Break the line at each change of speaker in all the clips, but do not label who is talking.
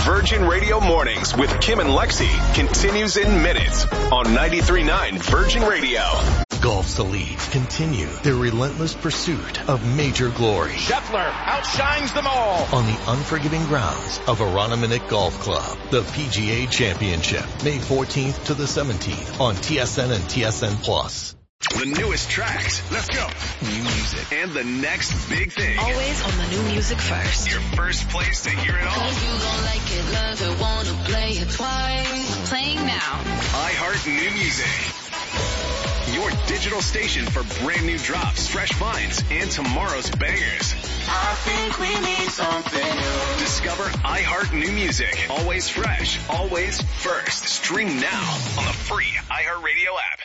Virgin Radio Mornings with Kim and Lexi continues in minutes on 93.9 Virgin Radio.
Golf's elite continue their relentless pursuit of major glory.
Scheffler outshines them all
on the unforgiving grounds of Aranaminute Golf Club. The PGA Championship, May 14th to the 17th on TSN and TSN Plus.
The newest tracks. Let's go. New music. And the next big thing.
Always on the new music first.
Your first place to hear it all.
Cause you gon' like it, love it, wanna play it twice. Playing now.
iHeart New Music. Your digital station for brand new drops, fresh finds, and tomorrow's bangers.
I think we need something new.
Discover iHeart New Music. Always fresh, always first. Stream now on the free iHeartRadio app.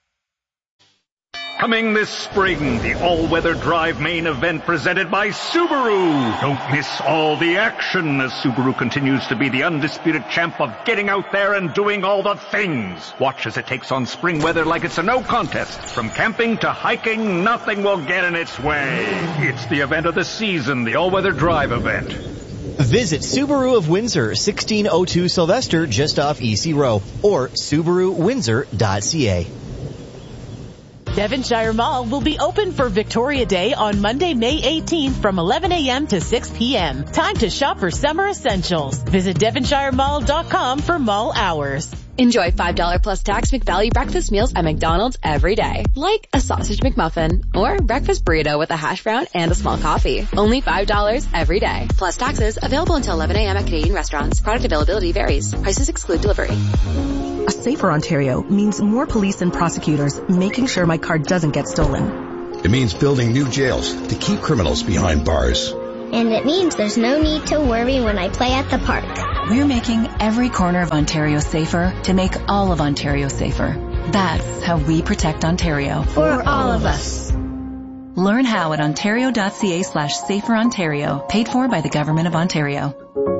Coming this spring, the all-weather drive main event presented by Subaru. Don't miss all the action as Subaru continues to be the undisputed champ of getting out there and doing all the things. Watch as it takes on spring weather like it's a no contest. From camping to hiking, nothing will get in its way. It's the event of the season, the all-weather drive event.
Visit Subaru of Windsor, 1602 Sylvester, just off EC Row, or SubaruWindsor.ca.
Devonshire Mall will be open for Victoria Day on Monday, May 18th from 11 a.m. to 6 p.m. Time to shop for summer essentials. Visit DevonshireMall.com for mall hours.
Enjoy $5 plus tax McValue breakfast meals at McDonald's every day. Like a sausage McMuffin or breakfast burrito with a hash brown and a small coffee. Only $5 every day. Plus taxes available until 11 a.m. at Canadian restaurants. Product availability varies. Prices exclude delivery.
A safer Ontario means more police and prosecutors making sure my car doesn't get stolen.
It means building new jails to keep criminals behind bars.
And it means there's no need to worry when I play at the park.
We're making every corner of Ontario safer to make all of Ontario safer. That's how we protect Ontario.
For all of us.
Learn how at ontario.ca/saferontario, paid for by the Government of Ontario.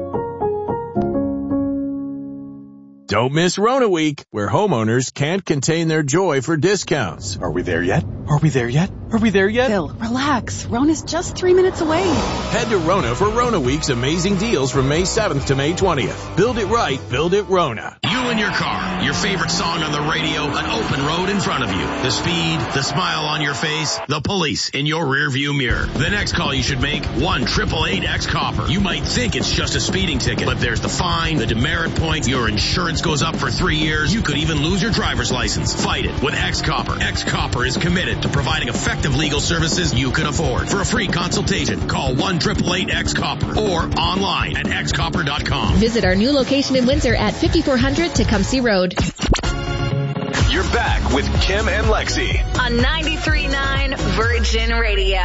Don't miss Rona Week, where homeowners can't contain their joy for discounts.
Are we there yet? Are we there yet? Are we there yet?
Bill, relax. Rona's just 3 minutes away.
Head to Rona for Rona Week's amazing deals from May 7th to May 20th. Build it right, build it Rona.
You in your car, your favorite song on the radio, an open road in front of you. The speed, the smile on your face, the police in your rearview mirror. The next call you should make, 1-888-X-COPPER. You might think it's just a speeding ticket, but there's the fine, the demerit point, your insurance goes up for 3 years. You could even lose your driver's license. Fight it with X-COPPER. X-COPPER is committed to providing effective legal services you can afford. For a free consultation, call 1-888-X-COPPER or online at xcopper.com.
Visit our new location in Windsor at 5400 Tecumseh Road.
You're back with Kim and Lexi
on 93.9 Virgin Radio.